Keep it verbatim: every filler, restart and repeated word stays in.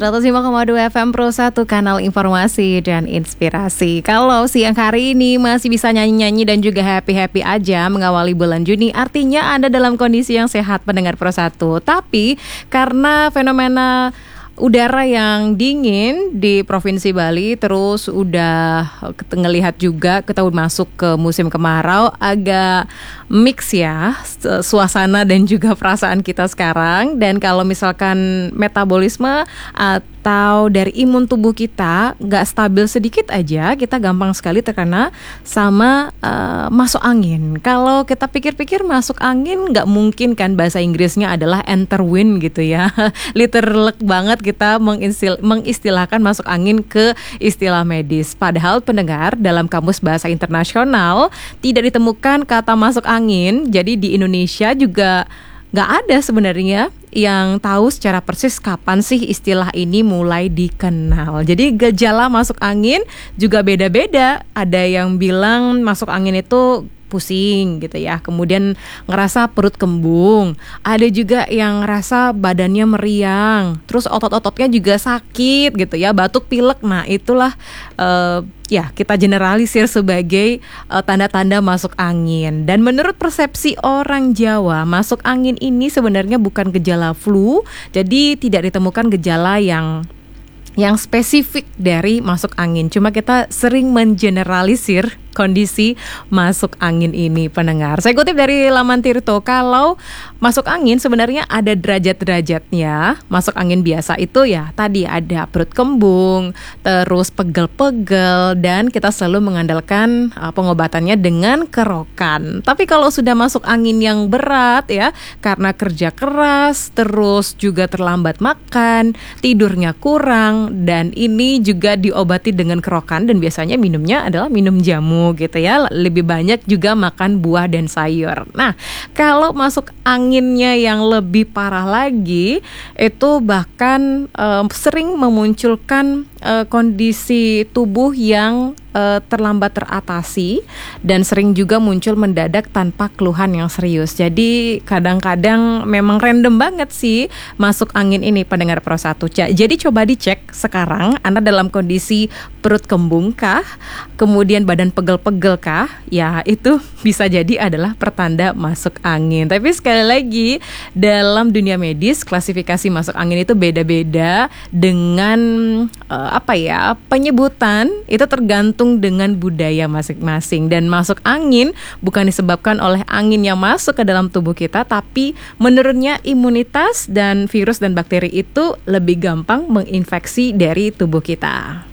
seratus lima koma dua F M Pro satu, kanal informasi dan inspirasi. Kalau siang hari ini masih bisa nyanyi-nyanyi dan juga happy-happy aja mengawali bulan Juni, artinya Anda dalam kondisi yang sehat pendengar Pro satu. Tapi karena fenomena udara yang dingin di Provinsi Bali, terus udah ngelihat juga kita masuk ke musim kemarau, agak mix ya suasana dan juga perasaan kita sekarang. Dan kalau misalkan metabolisme atau dari imun tubuh kita nggak stabil sedikit aja, kita gampang sekali terkena sama uh, masuk angin. Kalau kita pikir-pikir masuk angin nggak mungkin kan bahasa Inggrisnya adalah enter wind gitu ya. Literal banget kita mengistil, mengistilahkan masuk angin ke istilah medis. Padahal pendengar, dalam Kamus Bahasa Internasional tidak ditemukan kata masuk angin. Jadi di Indonesia juga nggak ada sebenarnya yang tahu secara persis kapan sih istilah ini mulai dikenal. Jadi gejala masuk angin juga beda-beda. Ada yang bilang masuk angin itu pusing gitu ya, kemudian ngerasa perut kembung, ada juga yang ngerasa badannya meriang, terus otot-ototnya juga sakit gitu ya, batuk pilek. Nah itulah uh, ya kita generalisir sebagai uh, tanda-tanda masuk angin. Dan menurut persepsi orang Jawa, masuk angin ini sebenarnya bukan gejala flu, jadi tidak ditemukan gejala yang yang spesifik dari masuk angin. Cuma kita sering mengeneralisir kondisi masuk angin ini, pendengar. Saya kutip dari laman Tirto, kalau masuk angin sebenarnya ada derajat-derajatnya. Masuk angin biasa itu ya tadi ada perut kembung, terus pegel-pegel, dan kita selalu mengandalkan uh, pengobatannya dengan kerokan. Tapi kalau sudah masuk angin yang berat ya, karena kerja keras, terus juga terlambat makan, tidurnya kurang, dan ini juga diobati dengan kerokan, dan biasanya minumnya adalah minum jamu gitu ya, lebih banyak juga makan buah dan sayur. Nah, kalau masuk anginnya yang lebih parah lagi, itu bahkan uh, sering memunculkan uh, kondisi tubuh yang uh, terlambat teratasi dan sering juga muncul mendadak tanpa keluhan yang serius. Jadi kadang-kadang memang random banget sih masuk angin ini, pendengar Pro satu. Jadi coba dicek sekarang Anda dalam kondisi perut kembung kah, kemudian badan pegel-pegel kah? Ya itu bisa jadi adalah pertanda masuk angin. Tapi sekali lagi, dalam dunia medis klasifikasi masuk angin itu beda-beda dengan uh, apa ya, penyebutan itu tergantung dengan budaya masing-masing. Dan masuk angin bukan disebabkan oleh angin yang masuk ke dalam tubuh kita, tapi menurunnya imunitas dan virus dan bakteri itu lebih gampang menginfeksi dari tubuh kita.